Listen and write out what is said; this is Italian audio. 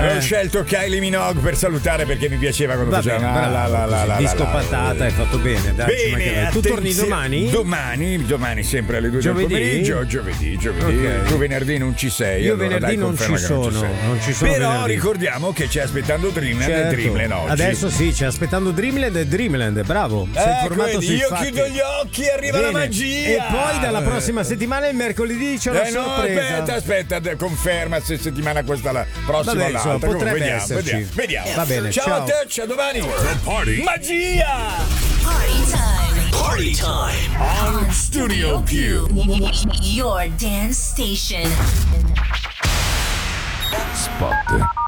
Ho scelto Kylie Minogue per salutare perché mi piaceva quando faceva disco patata, hai fatto bene. Dai, bene, tu torni domani? Domani sempre alle 2 del pomeriggio. Giovedì. Okay. Tu venerdì non ci sei. Io allora venerdì non ci sono. Però venerdì. Ricordiamo che c'è aspettando Dreamland e Dreamland oggi. Adesso sì, c'è aspettando Dreamland e Dreamland. Bravo. Sei informato sui io fatti. chiudo gli occhi e arriva la magia. E poi dalla prossima settimana, il mercoledì, c'è una sorpresa. Aspetta, conferma se settimana questa la prossima o l'altra. Potrebbe esserci. Vediamo. Va bene. Ciao a te, ciao domani. Magia! Party time on Studio Q. Your dance station. Spot.